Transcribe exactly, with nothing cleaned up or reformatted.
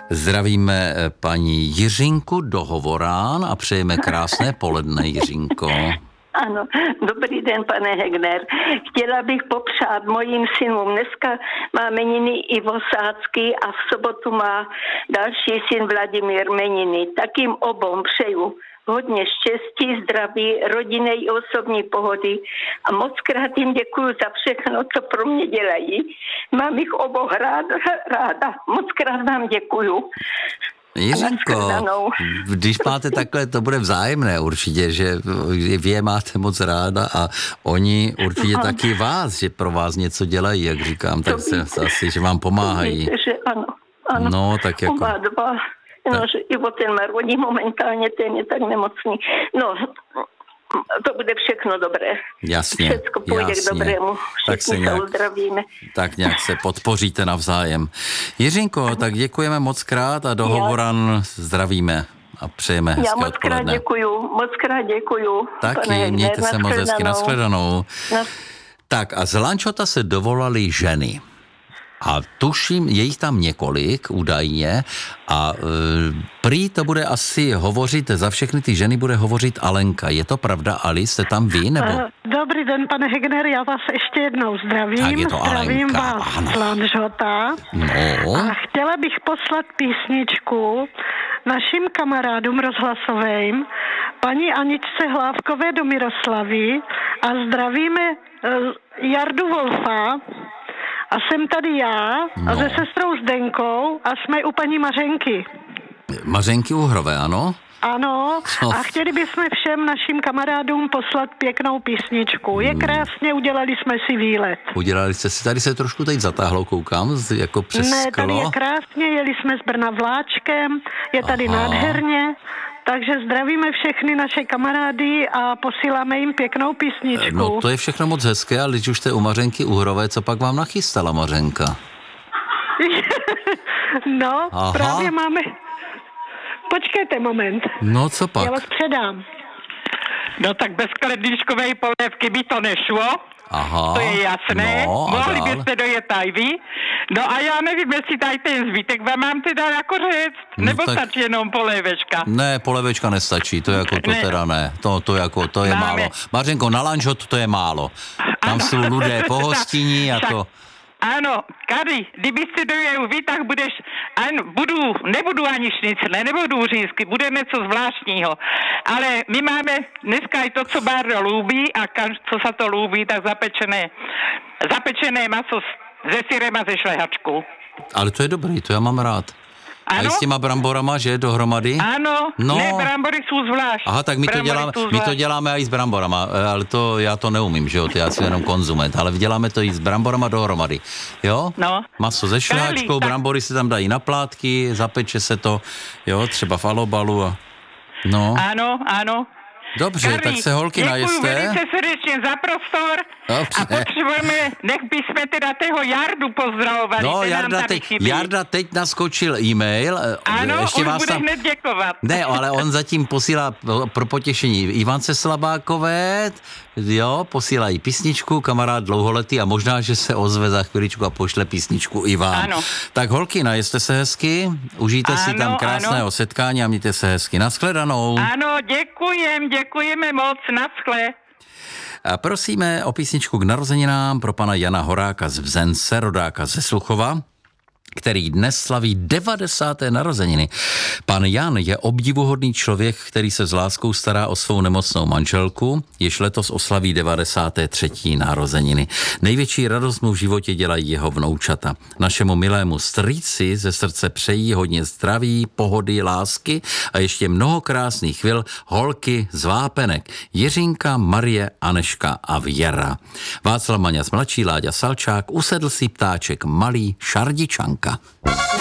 Zdravíme paní Jiřinku do Hovorán a přejeme krásné poledne, Jiřinko. Ano, dobrý den, pane Hegner. Chtěla bych popřát mojím synům. Dneska má jmeniny Ivo Sácký a v sobotu má další syn Vladimír jmeniny. Tak jim obou přeju hodně štěstí, zdraví, rodinné i osobní pohody a moc krát jim děkuju za všechno, co pro mě dělají. Mám jich obou ráda, ráda. Moc krát vám děkuju. Jiřinko, když máte takhle, to bude vzájemné určitě, že vy je máte moc ráda a oni určitě no. taky vás, že pro vás něco dělají, jak říkám, tak se asi, že vám pomáhají. Víte, že ano, ano. No, tak jako... Oba dva, no, že Ivo ten Marvodí momentálně, ten je tak nemocný. No, to bude všechno dobré. Jasně, Všecko půjde jasně. k dobrému. Tak se nějak, uzdravíme. Tak nějak se podpoříte navzájem. Jiřinko, tak děkujeme moc krát a do Hovoran zdravíme a přejeme hezké odpoledne. Já moc odpoledne. krát děkuju, moc krát děkuju. Taky, mějte se moc hezky, nashledanou. Na... Tak a z Lančota se dovolali ženy. A tuším, je jich tam několik údajně a e, prý to bude asi hovořit, za všechny ty ženy bude hovořit Alenka. Je to pravda, Ali, jste tam vy, nebo? Dobrý den, pane Hegner, já vás ještě jednou zdravím. Tak je to zdravím Alenka, vás ano. z Lanžhota. No. A chtěla bych poslat písničku našim kamarádům rozhlasovým, paní Aničce Hlávkové do Miroslavy a zdravíme e, Jardu Wolfa. A jsem tady já no. a se sestrou Zdenkou a jsme u paní Mařenky. Mařenky Uhrové, ano? Ano, no. a chtěli bychom všem našim kamarádům poslat pěknou písničku. Je krásně, udělali jsme si výlet. Udělali jste si, tady se trošku teď zatáhlo, koukám, jako přes Ne, sklo. tady je krásně, jeli jsme z Brna vláčkem, je tady Aha. nádherně. Takže zdravíme všechny naše kamarády a posíláme jim pěknou písničku. No to je všechno moc hezké, ale když už jste u Mařenky Uhrové, co pak vám nachystala Mařenka? no, Aha. právě máme... Počkejte moment. No co pak? Já vás předám. No tak bez kledlíčkové polévky by to nešlo. Aha. To je jasné. No, mohli byste dojet aj vy. No a já nevím, jestli tady ten zbytek vám mám teda jako říct, no, nebo tak... stačí jenom polévečka. Ne, polévečka nestačí, to jako to ne. teda ne, to, to jako, to je Máme. málo. Mařenko, na Lanžhot to je málo. Tam ano. jsou lidé pohostinní a to... Ano, Kari, kdybyste dojel vy, tak budeš, ano, budu, nebudu ani šnicle, nebudu řízky, bude něco zvláštního. Ale my máme dneska i to, co Báro lúbí a každý, co se to lúbí, tak zapečené, zapečené maso se syrem a ze šlehačkou. Ale to je dobrý, to já mám rád. Ano? A s těma bramborama, že, dohromady? Ano, no. ne, brambory jsou zvlášť. Aha, tak my to, děláme, my to děláme i s bramborama, ale to já to neumím, že jo, to já jsem jenom konzument, ale děláme to i s bramborama dohromady, jo? No. Maso ze šlehačkou, tak... brambory se tam dají na plátky, zapeče se to, jo, třeba v alobalu a... No. Ano, ano. Dobře, Kari, tak se holky najeste. Děkuji velice srdečně za prostor. Dobře. A potřebujeme, nech bychom teda toho Jardu pozdravovali. No, Jarda teď, Jarda teď naskočil e-mail. Ano, ještě už vás bude tam... hned děkovat. Ne, ale on zatím posílá pro potěšení Ivance Slabákové, jo, posílají písničku, kamarád dlouholetý a možná, že se ozve za chviličku a pošle písničku i vám. Ano. Tak holky, najeste se hezky, užijte ano, si tam krásného ano. setkání a mějte se hezky. Nashledanou. Ano, děkujem, děkujeme moc, naschle. A prosíme o písničku k narozeninám pro pana Jana Horáka z Vzence, rodáka ze Sluchova, který dnes slaví devadesáté narozeniny. Pan Jan je obdivuhodný člověk, který se s láskou stará o svou nemocnou manželku, jež letos oslaví devadesáté třetí narozeniny. Největší radost mu v životě dělají jeho vnoučata. Našemu milému strýci ze srdce přejí hodně zdraví, pohody, lásky a ještě mnoho krásných chvil holky z Vápenek. Jiřinka, Marie, Aneška a Věra. Václav Maňas mladší, Láďa Salčák, usedl si ptáček malý šardičanka.